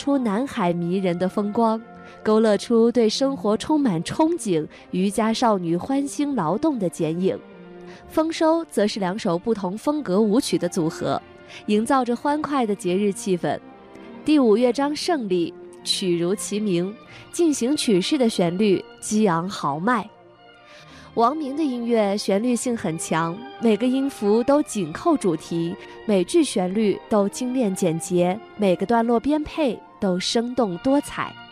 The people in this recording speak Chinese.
出南海迷人的风光，勾勒出对生活充满憧憬、渔家少女欢欣劳动的剪影。丰收则是2首不同风格舞曲的组合，营造着欢快的节日气氛。第5乐章胜利，曲如其名，进行曲式的旋律激昂豪迈。王明的音乐旋律性很强，每个音符都紧扣主题，每句旋律都精炼简洁，每个段落编配都生动多彩。